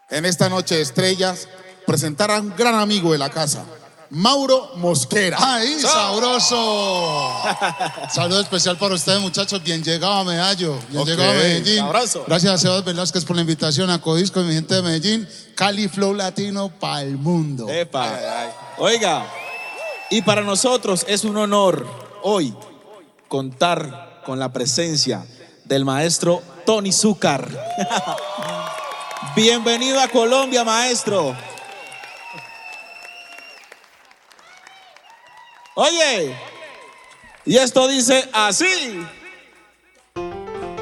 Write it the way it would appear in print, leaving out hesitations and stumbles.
en esta noche de estrellas, presentar a un gran amigo de la casa, Mauro Mosquera. ¡Ay, sabroso! Saludo especial para ustedes, muchachos. Bien llegado, Medallo. Bien llegado a Medellín. Sabroso. Gracias a Sebas Velázquez por la invitación a Codisco y mi gente de Medellín. Cali Flow Latino para el mundo. Epa. Oiga, y para nosotros es un honor hoy contar con la presencia del maestro Tony Zúcar. Bienvenido a Colombia, maestro. Oye, y esto dice así.